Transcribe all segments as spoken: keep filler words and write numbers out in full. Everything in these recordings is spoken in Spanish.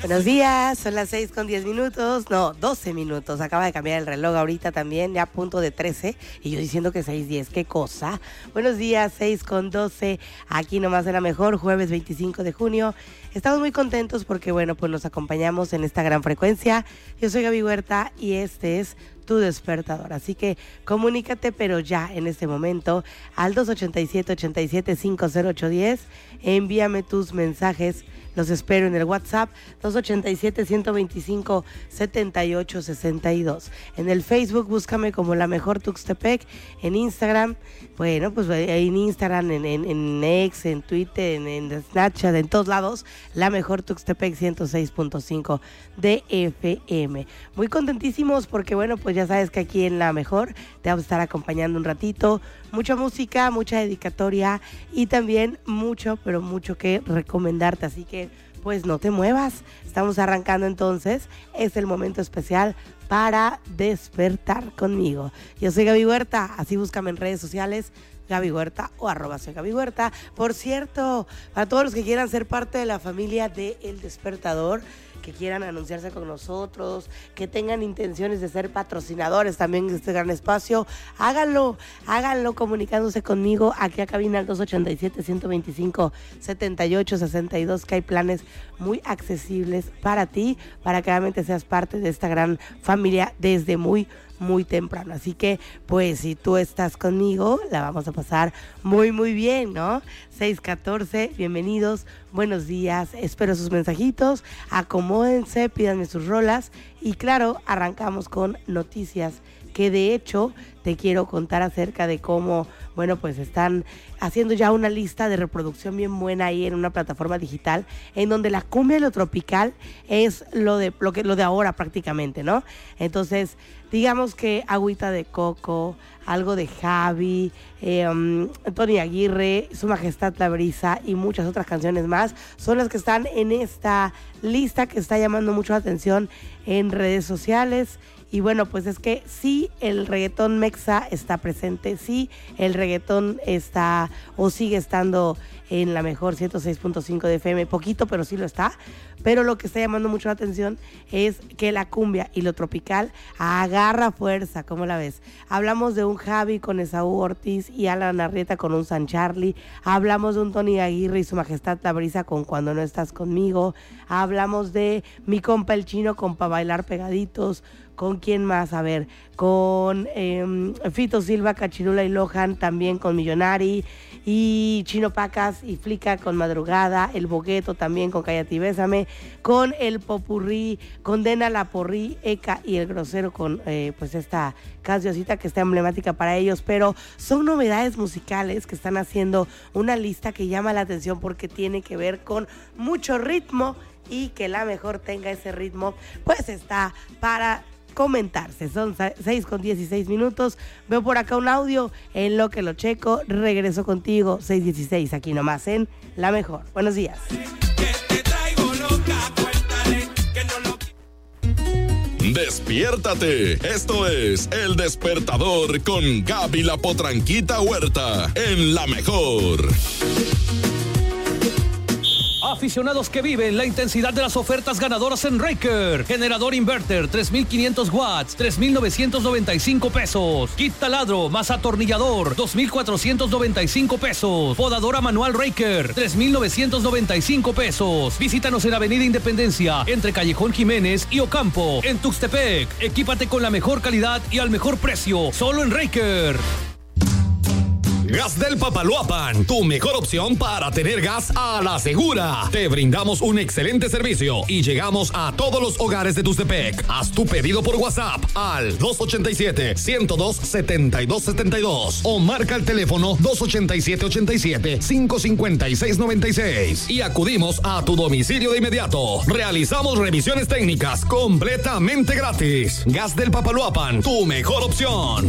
Buenos días, son las seis con diez minutos, no, doce minutos, acaba de cambiar el reloj ahorita también, ya a punto de trece, y yo diciendo que seis diez, qué cosa. Buenos días, seis con doce, aquí nomás de La Mejor, jueves veinticinco de junio. Estamos muy contentos porque, bueno, pues nos acompañamos en esta gran frecuencia. Yo soy Gaby Huerta y este es Tu Despertador, así que comunícate, pero ya en este momento, al dos ochenta y siete, ochenta y siete, cincuenta ocho diez, envíame tus mensajes. Los espero en el WhatsApp dos ochenta y siete, ciento veinticinco, setenta y ocho sesenta y dos. En el Facebook búscame como La Mejor Tuxtepec. En Instagram, bueno, pues en Instagram, en, en, en X, en Twitter, en, en Snapchat, en todos lados, La Mejor Tuxtepec ciento seis punto cinco de F M. Muy contentísimos porque, bueno, pues ya sabes que aquí en La Mejor te vamos a estar acompañando un ratito. Mucha música, mucha dedicatoria y también mucho, pero mucho que recomendarte. Así que, pues no te muevas. Estamos arrancando entonces. Es el momento especial para despertar conmigo. Yo soy Gaby Huerta, así búscame en redes sociales, Gaby Huerta o arroba soy Gaby Huerta. Por cierto, para todos los que quieran ser parte de la familia de El Despertador, que quieran anunciarse con nosotros, que tengan intenciones de ser patrocinadores también de este gran espacio, háganlo, háganlo comunicándose conmigo aquí a cabina al dos ochenta y siete, ciento veinticinco, setenta y ocho sesenta y dos, que hay planes muy accesibles para ti, para que realmente seas parte de esta gran familia desde muy muy temprano. Así que, pues, si tú estás conmigo, la vamos a pasar muy, muy bien, ¿no? seis catorce, bienvenidos, buenos días, espero sus mensajitos, acomódense, pídanme sus rolas y, claro, arrancamos con noticias que, de hecho, te quiero contar acerca de cómo, bueno, pues están haciendo ya una lista de reproducción bien buena ahí en una plataforma digital en donde la cumbia y lo tropical es lo de, lo que, lo de ahora prácticamente, ¿no? Entonces, digamos que Agüita de Coco, algo de Javi, eh, um, Tony Aguirre, Su Majestad La Brisa y muchas otras canciones más son las que están en esta lista que está llamando mucho la atención en redes sociales. Y bueno, pues es que sí, el reggaetón mexa está presente, sí, el reggaetón está o sigue estando en La Mejor ciento seis punto cinco de F M, poquito, pero sí lo está. Pero lo que está llamando mucho la atención es que la cumbia y lo tropical agarra fuerza, ¿cómo la ves? Hablamos de un Javi con Esaú Ortiz y Alan Arrieta con un San Charlie. Hablamos de un Tony Aguirre y Su Majestad La Brisa con Cuando No Estás Conmigo. Hablamos de mi compa el Chino con Pa' Bailar Pegaditos. ¿Con quién más? A ver, con eh, Fito Silva, Cachinula y Lohan, también con Millonari, y Chino Pacas y Flica con Madrugada, El Bogueto también con Cállate y Bésame, con El Popurrí, Condena la Porrí, Eka y El Grosero con eh, pues esta cancioncita que está emblemática para ellos, pero son novedades musicales que están haciendo una lista que llama la atención porque tiene que ver con mucho ritmo y que La Mejor tenga ese ritmo, pues está para comentarse. Son seis con dieciséis minutos. Veo por acá un audio, en lo que lo checo, regreso contigo. seis dieciséis, aquí nomás en La Mejor. Buenos días. Despiértate. Esto es El Despertador con Gaby la Potranquita Huerta en La Mejor. Aficionados que viven la intensidad de las ofertas ganadoras en Raker. Generador inverter tres mil quinientos watts, tres mil novecientos noventa y cinco pesos. Kit taladro más atornillador, dos mil cuatrocientos noventa y cinco pesos. Podadora manual Raker, tres mil novecientos noventa y cinco pesos. Visítanos en Avenida Independencia, entre Callejón Jiménez y Ocampo, en Tuxtepec. Equípate con la mejor calidad y al mejor precio, solo en Raker. Gas del Papaloapan, tu mejor opción para tener gas a la segura. Te brindamos un excelente servicio y llegamos a todos los hogares de Tuxtepec. Haz tu pedido por WhatsApp al dos ochenta y siete, ciento dos, setenta y dos setenta y dos o marca el teléfono dos ochenta y siete, ochenta y siete, cinco cincuenta y seis noventa y seis y acudimos a tu domicilio de inmediato. Realizamos revisiones técnicas completamente gratis. Gas del Papaloapan, tu mejor opción.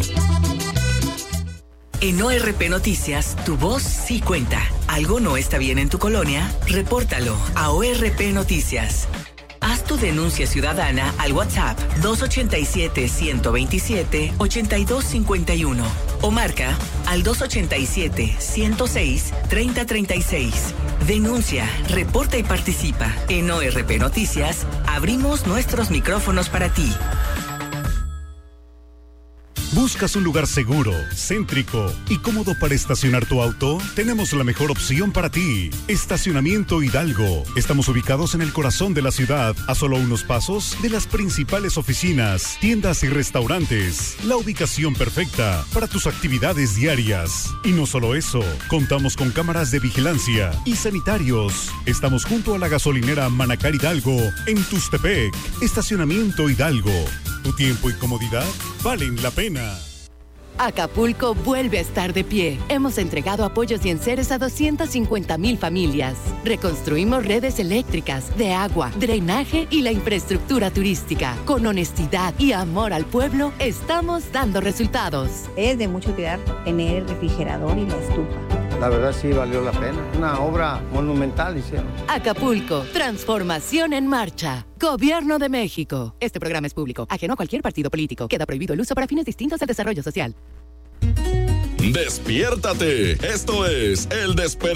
En O R P Noticias, tu voz sí cuenta. ¿Algo no está bien en tu colonia? Repórtalo a O R P Noticias. Haz tu denuncia ciudadana al WhatsApp dos ochenta y siete, ciento veintisiete, ochenta y dos cincuenta y uno o marca al dos ochenta y siete, ciento seis, treinta treinta y seis. Denuncia, reporta y participa. En O R P Noticias abrimos nuestros micrófonos para ti. ¿Buscas un lugar seguro, céntrico y cómodo para estacionar tu auto? Tenemos la mejor opción para ti. Estacionamiento Hidalgo. Estamos ubicados en el corazón de la ciudad, a solo unos pasos de las principales oficinas, tiendas y restaurantes. La ubicación perfecta para tus actividades diarias. Y no solo eso, contamos con cámaras de vigilancia y sanitarios. Estamos junto a la gasolinera Manacar Hidalgo, en Tustepec. Estacionamiento Hidalgo. Tu tiempo y comodidad valen la pena. Acapulco vuelve a estar de pie. Hemos entregado apoyos y enseres a doscientas cincuenta mil familias. Reconstruimos redes eléctricas, de agua, drenaje y la infraestructura turística. Con honestidad y amor al pueblo, estamos dando resultados. Es de mucho cuidar tener el refrigerador y la estufa. La verdad sí valió la pena. Una obra monumental hicieron. Acapulco, transformación en marcha. Gobierno de México. Este programa es público, ajeno a cualquier partido político. Queda prohibido el uso para fines distintos del desarrollo social. Despiértate. Esto es El Despertador.